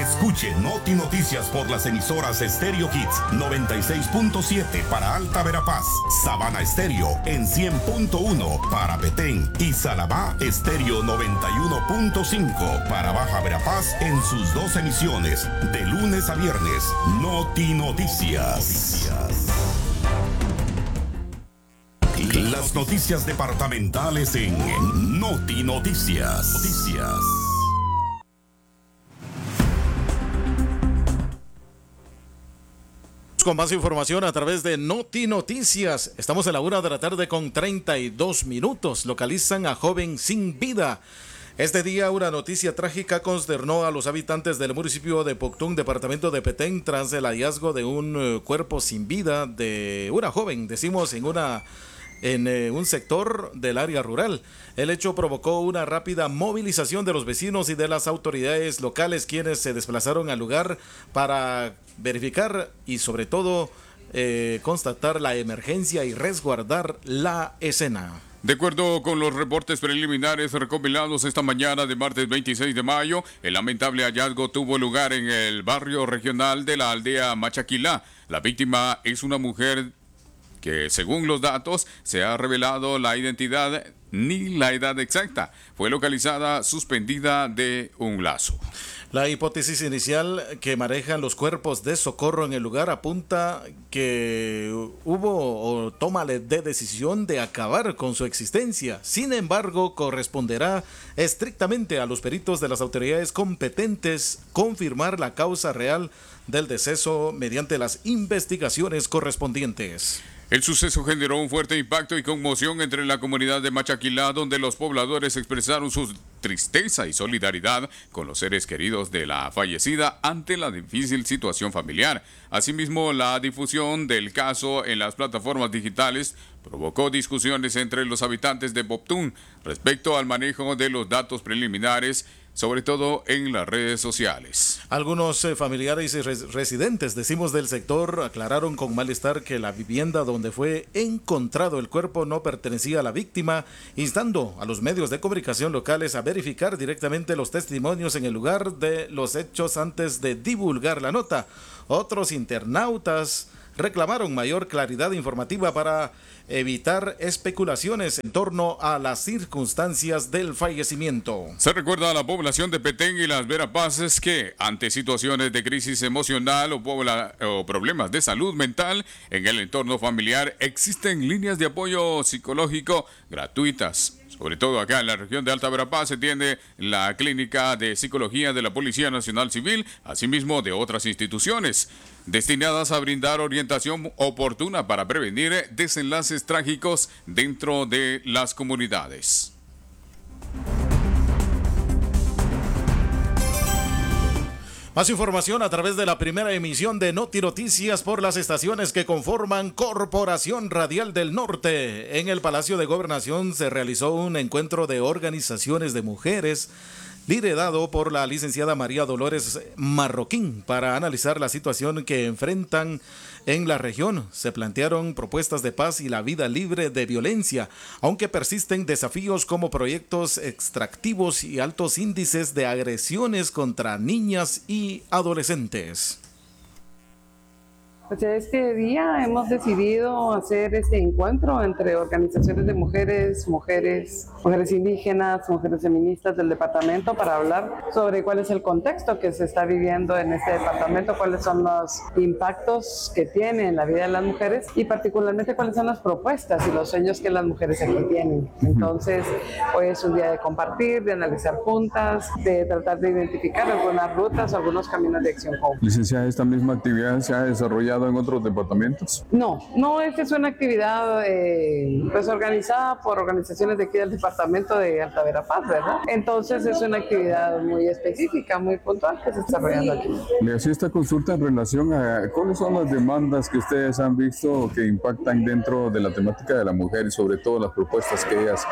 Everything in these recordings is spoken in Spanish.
Escuche Noti Noticias por las emisoras Stereo Hits 96.7 para Alta Verapaz, Sabana Estéreo en 100.1 para Petén y Salabá Estéreo 91.5 para Baja Verapaz en sus dos emisiones de lunes a viernes. Noti Noticias. Las noticias departamentales en Noti Noticias. Con más información a través de Noti Noticias. Estamos a la 1 de la tarde con 32 minutos. Localizan a joven sin vida. Este día una noticia trágica consternó a los habitantes del municipio de Poctún, departamento de Petén, tras el hallazgo de un cuerpo sin vida de una joven, decimos en un sector del área rural. El hecho provocó una rápida movilización de los vecinos y de las autoridades locales, quienes se desplazaron al lugar para verificar y sobre todo constatar la emergencia y resguardar la escena. De acuerdo con los reportes preliminares recopilados esta mañana de martes 26 de mayo, el lamentable hallazgo tuvo lugar en el barrio regional de la aldea Machaquilá. La víctima es una mujer que, según los datos, se ha revelado la identidad ni la edad exacta. Fue localizada suspendida de un lazo. La hipótesis inicial que manejan los cuerpos de socorro en el lugar apunta que hubo o toma de decisión de acabar con su existencia. Sin embargo, corresponderá estrictamente a los peritos de las autoridades competentes confirmar la causa real del deceso mediante las investigaciones correspondientes. El suceso generó un fuerte impacto y conmoción entre la comunidad de Machaquilá, donde los pobladores expresaron su tristeza y solidaridad con los seres queridos de la fallecida ante la difícil situación familiar. Asimismo, la difusión del caso en las plataformas digitales provocó discusiones entre los habitantes de Poctún respecto al manejo de los datos preliminares, sobre todo en las redes sociales. Algunos familiares y residentes, decimos, del sector, aclararon con malestar que la vivienda donde fue encontrado el cuerpo no pertenecía a la víctima, instando a los medios de comunicación locales a verificar directamente los testimonios en el lugar de los hechos antes de divulgar la nota. Otros internautas reclamaron mayor claridad informativa para evitar especulaciones en torno a las circunstancias del fallecimiento. Se recuerda a la población de Petén y las Verapaces que, ante situaciones de crisis emocional o problemas de salud mental en el entorno familiar, existen líneas de apoyo psicológico gratuitas. Sobre todo acá en la región de Alta Verapaz se tiene la clínica de psicología de la Policía Nacional Civil, asimismo de otras instituciones, destinadas a brindar orientación oportuna para prevenir desenlaces trágicos dentro de las comunidades. Más información a través de la primera emisión de Noti Noticias por las estaciones que conforman Corporación Radial del Norte. En el Palacio de Gobernación se realizó un encuentro de organizaciones de mujeres liderado por la licenciada María Dolores Marroquín para analizar la situación que enfrentan en la región. Se plantearon propuestas de paz y la vida libre de violencia, aunque persisten desafíos como proyectos extractivos y altos índices de agresiones contra niñas y adolescentes. Pues este día hemos decidido hacer este encuentro entre organizaciones de mujeres indígenas, mujeres feministas del departamento para hablar sobre cuál es el contexto que se está viviendo en este departamento, cuáles son los impactos que tiene en la vida de las mujeres y particularmente cuáles son las propuestas y los sueños que las mujeres aquí tienen. Entonces, hoy es un día de compartir, de analizar juntas, de tratar de identificar algunas rutas o algunos caminos de acción juntos. Licenciada, ¿esta misma actividad se ha desarrollado en otros departamentos? No, esta es una actividad pues organizada por organizaciones de aquí del departamento de Alta Verapaz, ¿verdad? Entonces es una actividad muy específica, muy puntual que se está desarrollando aquí. Le hacía esta consulta en relación a cuáles son las demandas que ustedes han visto que impactan dentro de la temática de la mujer y sobre todo las propuestas que ellas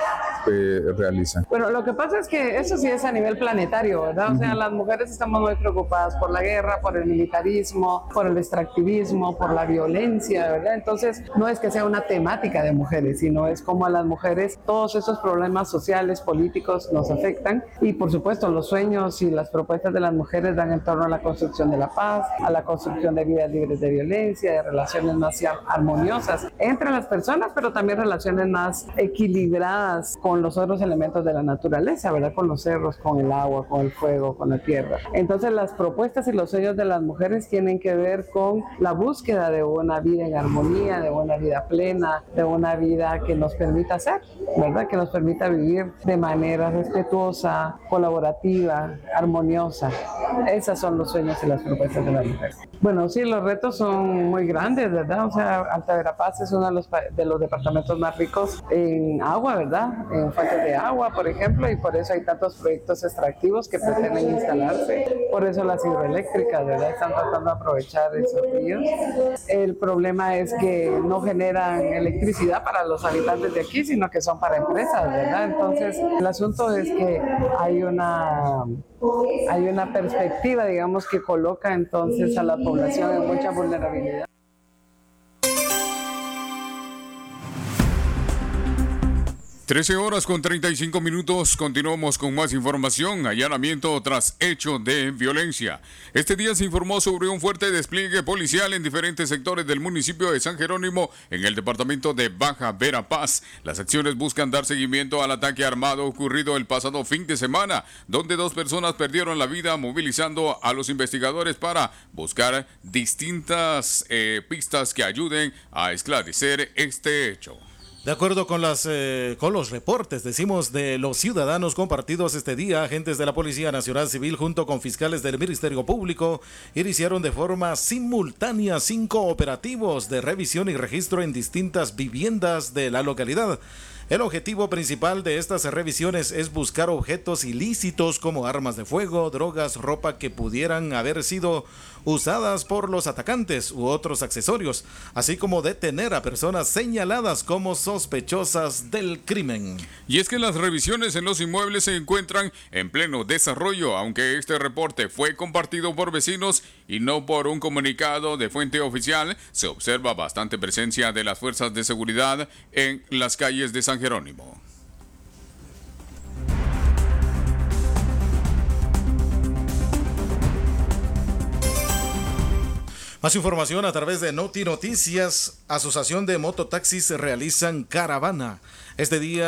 realizan? Bueno, lo que pasa es que eso sí es a nivel planetario, ¿verdad? O sea, las mujeres estamos muy preocupadas por la guerra, por el militarismo, por el extractivismo, por la violencia, ¿verdad? Entonces, no es que sea una temática de mujeres, sino es como a las mujeres todos esos problemas sociales, políticos nos afectan y, por supuesto, los sueños y las propuestas de las mujeres dan en torno a la construcción de la paz, a la construcción de vidas libres de violencia, de relaciones más armoniosas entre las personas, pero también relaciones más equilibradas con los otros elementos de la naturaleza, ¿verdad? Con los cerros, con el agua, con el fuego, con la tierra. Entonces las propuestas y los sueños de las mujeres tienen que ver con la búsqueda de una vida en armonía, de una vida plena, de una vida que nos permita ser, ¿verdad? Que nos permita vivir de manera respetuosa, colaborativa, armoniosa. Esos son los sueños y las propuestas de las mujeres. Bueno, sí, los retos son muy grandes, ¿verdad? O sea, Alta Verapaz es uno de los departamentos más ricos en agua, ¿verdad? En fuentes de agua, por ejemplo, y por eso hay tantos proyectos extractivos que pretenden instalarse. Por eso las hidroeléctricas, ¿verdad? Están tratando de aprovechar esos ríos. El problema es que no generan electricidad para los habitantes de aquí, sino que son para empresas, ¿verdad? Entonces, el asunto es que hay una perspectiva, digamos, que coloca entonces a la población en mucha vulnerabilidad. 13:35. Continuamos con más información. Allanamiento tras hecho de violencia. Este día se informó sobre un fuerte despliegue policial en diferentes sectores del municipio de San Jerónimo, en el departamento de Baja Verapaz. Las acciones buscan dar seguimiento al ataque armado ocurrido el pasado fin de semana, donde 2 personas perdieron la vida, movilizando a los investigadores para buscar distintas pistas que ayuden a esclarecer este hecho. De acuerdo con los reportes, decimos, de los ciudadanos compartidos este día, agentes de la Policía Nacional Civil junto con fiscales del Ministerio Público iniciaron de forma simultánea 5 operativos de revisión y registro en distintas viviendas de la localidad. El objetivo principal de estas revisiones es buscar objetos ilícitos como armas de fuego, drogas, ropa que pudieran haber sido usadas por los atacantes u otros accesorios, así como detener a personas señaladas como sospechosas del crimen. Y es que las revisiones en los inmuebles se encuentran en pleno desarrollo, aunque este reporte fue compartido por vecinos y no por un comunicado de fuente oficial. Se observa bastante presencia de las fuerzas de seguridad en las calles de San Jerónimo. Más información a través de Noti Noticias. Asociación de Mototaxis realizan caravana. Este día